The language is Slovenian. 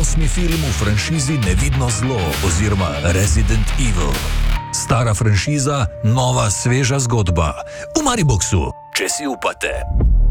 8. film v franšizi Nevidno zlo oziroma Resident Evil. Stara franšiza, nova sveža zgodba. V Mariboxu, če si upate.